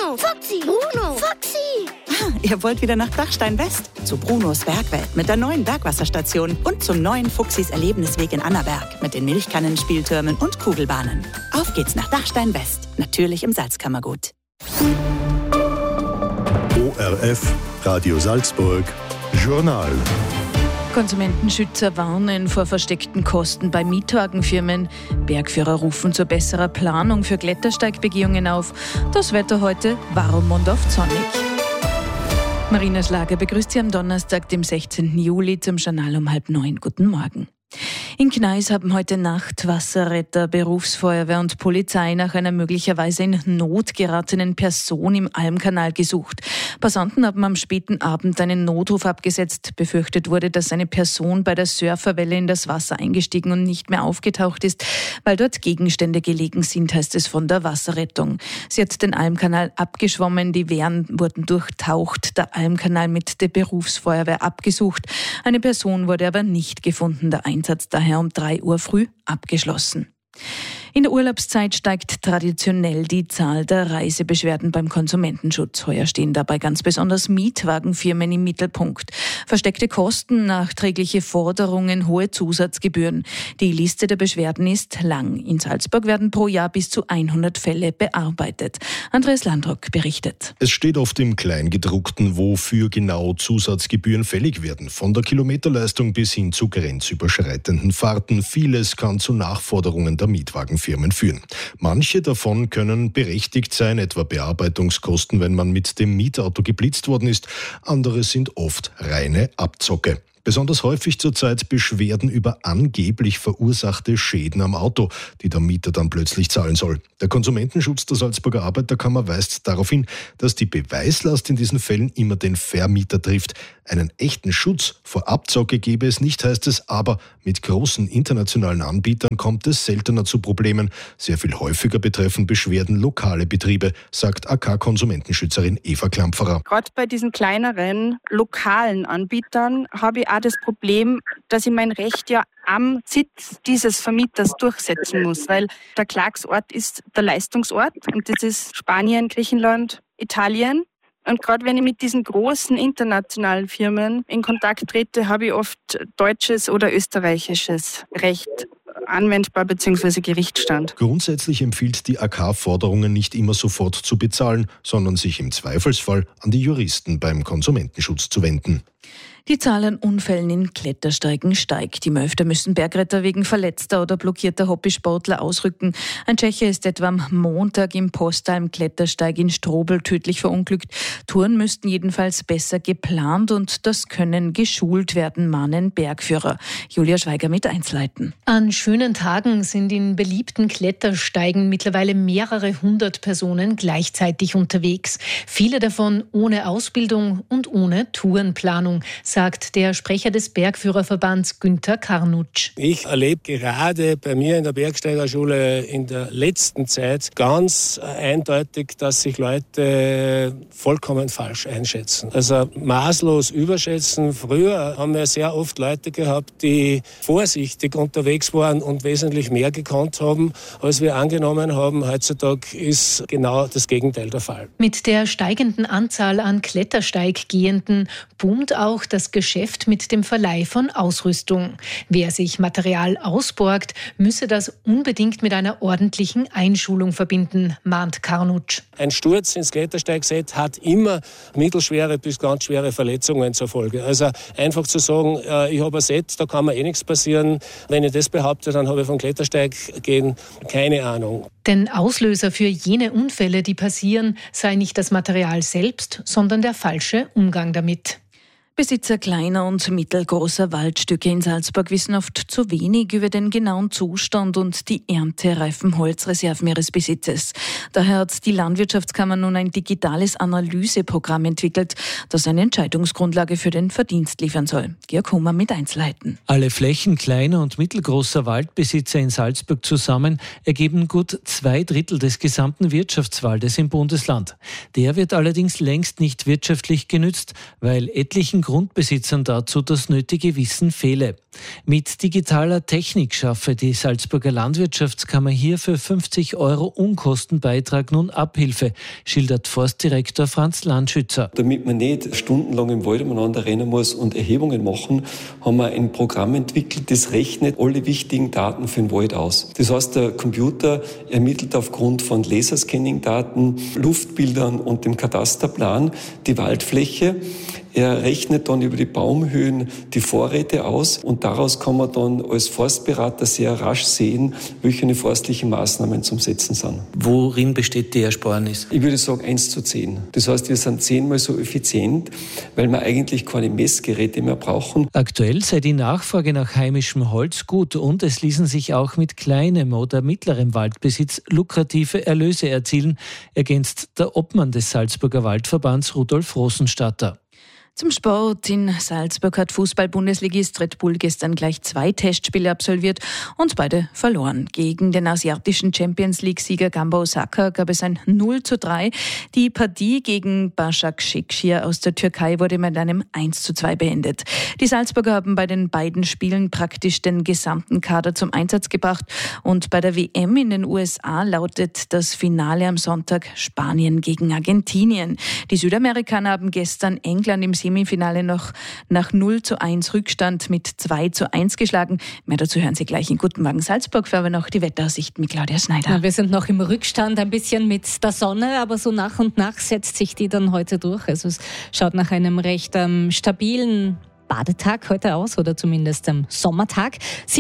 Bruno. Foxy. Bruno. Foxy. Ihr wollt wieder nach Dachstein West? Zu Brunos Bergwelt mit der neuen Bergwasserstation und zum neuen Fuchsis Erlebnisweg in Annaberg mit den Milchkannen, Spieltürmen und Kugelbahnen. Auf geht's nach Dachstein West, natürlich im Salzkammergut. ORF, Radio Salzburg, Journal. Konsumentenschützer warnen vor versteckten Kosten bei Mietwagenfirmen. Bergführer rufen zu besserer Planung für Klettersteigbegehungen auf. Das Wetter heute warm und oft sonnig. Marina Schlager begrüßt Sie am Donnerstag, dem 16. Juli, zum Journal um 8:30. Guten Morgen. In Gneis haben heute Nacht Wasserretter, Berufsfeuerwehr und Polizei nach einer möglicherweise in Not geratenen Person im Almkanal gesucht. Passanten haben am späten Abend einen Notruf abgesetzt. Befürchtet wurde, dass eine Person bei der Surferwelle in das Wasser eingestiegen und nicht mehr aufgetaucht ist, weil dort Gegenstände gelegen sind, heißt es von der Wasserrettung. Sie hat den Almkanal abgeschwommen, die Wehren wurden durchtaucht, der Almkanal mit der Berufsfeuerwehr abgesucht. Eine Person wurde aber nicht gefunden, der Einsatz daher um 3 Uhr früh abgeschlossen. In der Urlaubszeit steigt traditionell die Zahl der Reisebeschwerden beim Konsumentenschutz. Heuer stehen dabei ganz besonders Mietwagenfirmen im Mittelpunkt. Versteckte Kosten, nachträgliche Forderungen, hohe Zusatzgebühren. Die Liste der Beschwerden ist lang. In Salzburg werden pro Jahr bis zu 100 Fälle bearbeitet. Andreas Landrock berichtet. Es steht oft im Kleingedruckten, wofür genau Zusatzgebühren fällig werden. Von der Kilometerleistung bis hin zu grenzüberschreitenden Fahrten. Vieles kann zu Nachforderungen der Mietwagenfirmen führen. Manche davon können berechtigt sein, etwa Bearbeitungskosten, wenn man mit dem Mietauto geblitzt worden ist. Andere sind oft reine Abzocke. Besonders häufig zurzeit Beschwerden über angeblich verursachte Schäden am Auto, die der Mieter dann plötzlich zahlen soll. Der Konsumentenschutz der Salzburger Arbeiterkammer weist darauf hin, dass die Beweislast in diesen Fällen immer den Vermieter trifft. Einen echten Schutz vor Abzocke gebe es nicht, heißt es, aber mit großen internationalen Anbietern kommt es seltener zu Problemen. Sehr viel häufiger betreffen Beschwerden lokale Betriebe, sagt AK-Konsumentenschützerin Eva Klampferer. Gerade bei diesen kleineren, lokalen Anbietern habe ich auch das Problem, dass ich mein Recht ja am Sitz dieses Vermieters durchsetzen muss, weil der Klagsort ist der Leistungsort und das ist Spanien, Griechenland, Italien. Und gerade wenn ich mit diesen großen internationalen Firmen in Kontakt trete, habe ich oft deutsches oder österreichisches Recht anwendbar bzw. Gerichtsstand. Grundsätzlich empfiehlt die AK, Forderungen nicht immer sofort zu bezahlen, sondern sich im Zweifelsfall an die Juristen beim Konsumentenschutz zu wenden. Die Zahl an Unfällen in Klettersteigen steigt. Immer öfter müssen Bergretter wegen verletzter oder blockierter Hobbysportler ausrücken. Ein Tscheche ist etwa am Montag im Postalm-Klettersteig in Strobl tödlich verunglückt. Touren müssten jedenfalls besser geplant und das Können geschult werden, mahnen Bergführer. Julia Schweiger mit Einzelheiten. An schönen Tagen sind in beliebten Klettersteigen mittlerweile mehrere hundert Personen gleichzeitig unterwegs. Viele davon ohne Ausbildung und ohne Tourenplanung, sagt der Sprecher des Bergführerverbands Günther Karnutsch. Ich erlebe gerade bei mir in der Bergsteigerschule in der letzten Zeit ganz eindeutig, dass sich Leute vollkommen falsch einschätzen. Also maßlos überschätzen. Früher haben wir sehr oft Leute gehabt, die vorsichtig unterwegs waren und wesentlich mehr gekonnt haben, als wir angenommen haben. Heutzutage ist genau das Gegenteil der Fall. Mit der steigenden Anzahl an Klettersteiggehenden boomt auch das Geschäft mit dem Verleih von Ausrüstung. Wer sich Material ausborgt, müsse das unbedingt mit einer ordentlichen Einschulung verbinden, mahnt Karnutsch. Ein Sturz ins Klettersteigset hat immer mittelschwere bis ganz schwere Verletzungen zur Folge. Also einfach zu sagen, ich habe ein Set, da kann mir nichts passieren. Wenn ich das behaupte, dann habe ich vom Klettersteig gehen keine Ahnung. Denn Auslöser für jene Unfälle, die passieren, sei nicht das Material selbst, sondern der falsche Umgang damit. Besitzer kleiner und mittelgroßer Waldstücke in Salzburg wissen oft zu wenig über den genauen Zustand und die erntereifen Holzreserven ihres Besitzes. Daher hat die Landwirtschaftskammer nun ein digitales Analyseprogramm entwickelt, das eine Entscheidungsgrundlage für den Verdienst liefern soll. Georg Hummer mit Einzelheiten. Alle Flächen kleiner und mittelgroßer Waldbesitzer in Salzburg zusammen ergeben gut 2/3 des gesamten Wirtschaftswaldes im Bundesland. Der wird allerdings längst nicht wirtschaftlich genützt, weil etlichen Grundbesitzern dazu das nötige Wissen fehle. Mit digitaler Technik schaffe die Salzburger Landwirtschaftskammer hier für 50 € Unkostenbeitrag nun Abhilfe, schildert Forstdirektor Franz Landschützer. Damit man nicht stundenlang im Wald umeinander rennen muss und Erhebungen machen, haben wir ein Programm entwickelt, das rechnet alle wichtigen Daten für den Wald aus. Das heißt, der Computer ermittelt aufgrund von Laserscanning-Daten, Luftbildern und dem Katasterplan die Waldfläche. Er rechnet dann über die Baumhöhen die Vorräte aus und daraus kann man dann als Forstberater sehr rasch sehen, welche forstlichen Maßnahmen zum Setzen sind. Worin besteht die Ersparnis? Ich würde sagen 1:10. Das heißt, wir sind 10-mal so effizient, weil wir eigentlich keine Messgeräte mehr brauchen. Aktuell sei die Nachfrage nach heimischem Holz gut und es ließen sich auch mit kleinem oder mittlerem Waldbesitz lukrative Erlöse erzielen, ergänzt der Obmann des Salzburger Waldverbands Rudolf Rosenstatter. Zum Sport. In Salzburg hat Fußball-Bundesligist Red Bull gestern gleich 2 Testspiele absolviert und beide verloren. Gegen den asiatischen Champions-League-Sieger Gamba Osaka gab es ein 0:3. Die Partie gegen Başakşehir aus der Türkei wurde mit einem 1:2 beendet. Die Salzburger haben bei den beiden Spielen praktisch den gesamten Kader zum Einsatz gebracht und bei der WM in den USA lautet das Finale am Sonntag Spanien gegen Argentinien. Die Südamerikaner haben gestern England im Semifinale noch nach 0:1 Rückstand mit 2:1 geschlagen. Mehr dazu hören Sie gleich in Guten Morgen Salzburg, für aber noch die Wetteraussicht mit Claudia Schneider. Ja, wir sind noch im Rückstand, ein bisschen mit der Sonne, aber so nach und nach setzt sich die dann heute durch. Also es schaut nach einem recht stabilen Badetag heute aus oder zumindest am Sommertag.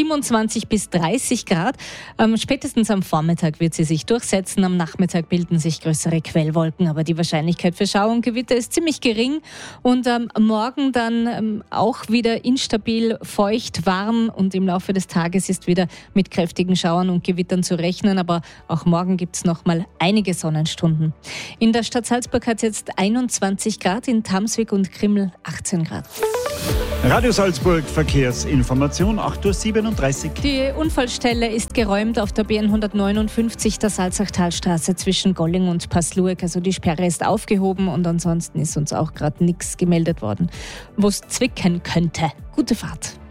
27 bis 30 Grad. Spätestens am Vormittag wird sie sich durchsetzen. Am Nachmittag bilden sich größere Quellwolken, aber die Wahrscheinlichkeit für Schauer und Gewitter ist ziemlich gering. Und morgen dann auch wieder instabil, feucht, warm und im Laufe des Tages ist wieder mit kräftigen Schauern und Gewittern zu rechnen. Aber auch morgen gibt es noch mal einige Sonnenstunden. In der Stadt Salzburg hat es jetzt 21 Grad, in Tamswig und Krimml 18 Grad. Radio Salzburg Verkehrsinformation 8:37 Uhr. Die Unfallstelle ist geräumt auf der BN 159 der Salzachtalstraße zwischen Golling und Pasluek. Also die Sperre ist aufgehoben und ansonsten ist uns auch gerade nichts gemeldet worden, wo es zwicken könnte. Gute Fahrt.